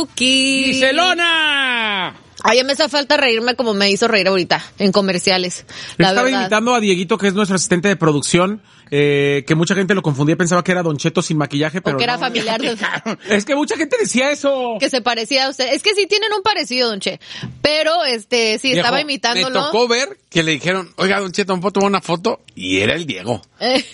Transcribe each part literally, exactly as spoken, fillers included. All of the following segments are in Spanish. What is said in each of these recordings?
Yuki. ¡Giselona! Ay, me hace falta reírme como me hizo reír ahorita en comerciales. La Estaba verdad. invitando a Dieguito, que es nuestro asistente de producción, eh, que mucha gente lo confundía y pensaba que era Don Cheto sin maquillaje, pero O que era no. familiar de... Es que mucha gente decía eso. que se parecía a usted. Es que sí tienen un parecido, Don Che. Pero, este, sí, estaba Viejo, imitándolo. Me tocó ver que le dijeron, oiga, Don Cheto, ¿me puedo tomar una foto? Y era el Diego. Eh.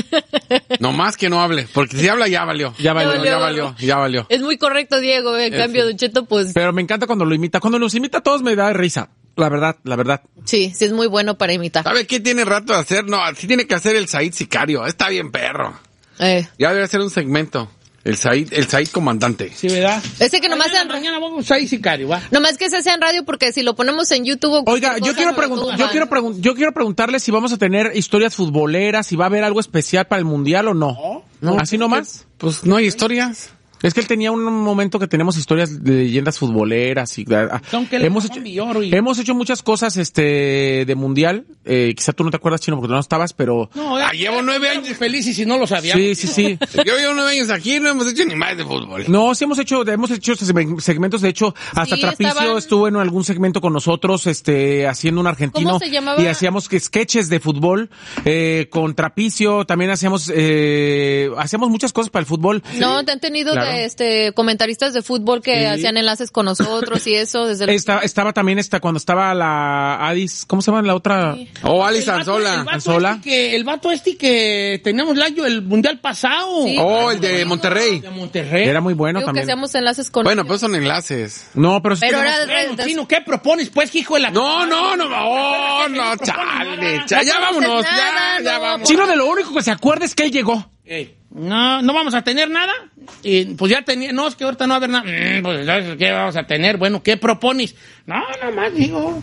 No más que no hable, porque si habla ya valió. Ya valió, ya valió, ya valió. Es muy correcto, Diego. En Eh, cambio, sí. Don Cheto, pues, Pero me encanta cuando lo imita. Cuando nos imita a todos me da risa. La verdad, la verdad. sí, sí es muy bueno para imitar. ¿Sabe qué tiene rato de hacer? No, sí tiene que hacer el Said Sicario. Está bien perro. Eh. Ya debe hacer un segmento. El Said, el Said comandante. Sí, ¿verdad? Ese que nomás mañana, sean- mañana vamos a ir sicario, ¿va? Nomás que se sea en radio porque si lo ponemos en YouTube... o Oiga, cualquier yo cosa, quiero no lo preguntar, yo tumban. quiero pregun- yo quiero preguntarle si vamos a tener historias futboleras, si va a haber algo especial para el mundial o no. No. ¿Así nomás? Pues no hay historias. Es que él tenía un momento que tenemos historias de leyendas futboleras y ah, Son que le hemos llaman hecho Villoro y- hemos hecho muchas cosas este de mundial. Eh, quizá tú no te acuerdas, Chino, porque tú no estabas, pero No, Ah, llevo nueve éramos años. felices si no lo sabíamos. sí, sí, sí. Yo llevo nueve años aquí y no hemos hecho ni más de fútbol. No, sí hemos hecho, hemos hecho seg- segmentos, de hecho, hasta Sí, Trapicio estaban- estuvo en algún segmento con nosotros, este, haciendo un argentino. ¿Cómo se llamaba? Y hacíamos que sketches de fútbol, eh, con Trapicio, también hacíamos, eh, hacíamos muchas cosas para el fútbol. No, te han tenido Claro. de, este, comentaristas de fútbol que Sí. hacían enlaces con nosotros y eso desde el... Esta- estaba también esta, cuando estaba la Adis, ¿cómo se llama la otra? Oh, Alice El vato- Anzola. El vato, Anzola. este que, el vato este que teníamos el año, el mundial pasado. Sí. Oh, el de Monterrey. De Monterrey. Era muy bueno Digo que también. hacíamos enlaces con... Bueno, pues son enlaces. No, pero sí Pero tenemos- era de- Bueno, Chino, ¿qué propones, pues, hijo de la... No, no, no, oh, no, chale, cha- ya vámonos, ya, ya vamos. Chino, de lo único que se acuerda es que él llegó. Ey, no, no vamos a tener nada. Y pues ya tenía, no, es que ahorita no va a haber nada. Mm, pues, ¿sabes ¿qué vamos a tener? Bueno, ¿qué propones? No, nada más digo.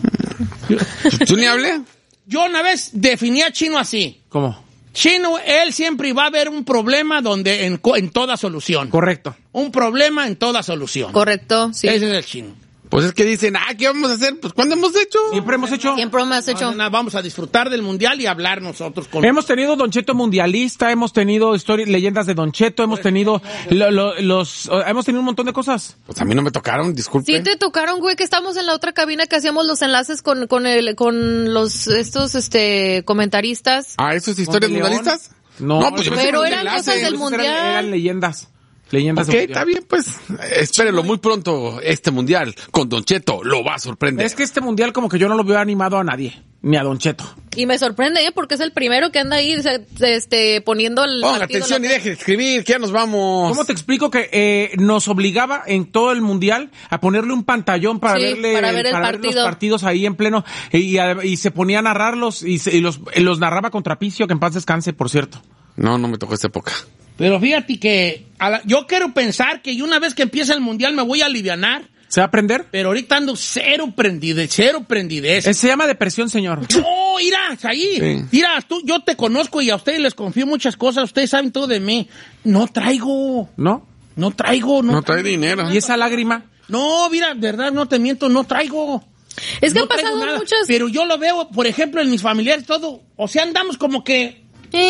¿Tú ni hablé? Yo una vez definí a Chino así. ¿Cómo? Chino, él siempre va a haber un problema donde en, co- en toda solución. Correcto. Un problema en toda solución. Correcto, sí. Ese es el Chino. Pues es que dicen, ah, ¿qué vamos a hacer? Pues ¿cuándo hemos hecho? Siempre hemos hecho. Siempre me has hecho... No, nada, vamos a disfrutar del mundial y hablar nosotros con... Hemos tenido Don Cheto mundialista, hemos tenido historias, leyendas de Don Cheto, hemos tenido lo- lo- los, hemos tenido un montón de cosas. Pues a mí no me tocaron, disculpe. Sí te tocaron, güey, que estamos en la otra cabina que hacíamos los enlaces con, con el, con los, estos, este, comentaristas. Ah, ¿eso es historias ¿Con León? mundialistas? No, pues yo pensé pero que eran enlaces. cosas del Esos mundial. Eran, eran leyendas. Leyendas Ok, del mundial. está bien, pues. Espérenlo muy pronto, este mundial con Don Cheto lo va a sorprender. Es que este mundial como que yo no lo veo animado a nadie, ni a Don Cheto. Y me sorprende, ¿eh? Porque es el primero que anda ahí, se- este, poniendo el Ponga partido atención y local. deje de escribir, que ya nos vamos. ¿Cómo te explico que eh, nos obligaba en todo el mundial a ponerle un pantallón para Sí, verle para ver el ver los partido. partidos ahí en pleno y, y- y se ponía a narrarlos y, se- y los, y los narraba con Trapicio, que en paz descanse, por cierto. No, no me tocó esta época. Pero fíjate que a la- yo quiero pensar que una vez que empiece el mundial me voy a alivianar, ¿Se va a aprender? pero ahorita ando cero prendidez, cero prendidez. Eh, se llama depresión, señor. No, mira, ahí, Sí. mira, tú, yo te conozco y a ustedes les confío muchas cosas, ustedes saben todo de mí. No traigo, ¿No? no traigo, no, No trae dinero. ¿Y esa lágrima? No, mira, de verdad, no te miento, no traigo. Es que No han traigo pasado nada, muchas... Pero yo lo veo, por ejemplo, en mis familiares, todo, o sea, andamos como que...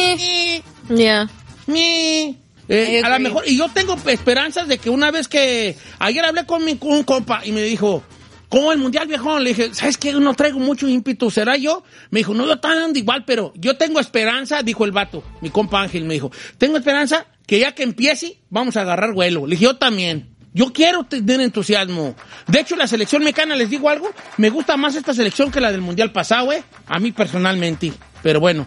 Eh, ya. Ni. Eh, I a lo agree. mejor, y yo tengo esperanzas de que una vez que ayer hablé con, mi, con un compa y me dijo, ¿cómo el mundial, viejón? Le dije, ¿sabes qué? No traigo mucho ímpetu, ¿será yo? Me dijo, no, yo tan igual, pero yo tengo esperanza, dijo el vato, mi compa Ángel, me dijo, tengo esperanza que ya que empiece, vamos a agarrar vuelo. Le dije, yo también. Yo quiero tener entusiasmo. De hecho, la selección mexicana, les digo algo, me gusta más esta selección que la del mundial pasado, ¿eh? A mí personalmente. Pero bueno,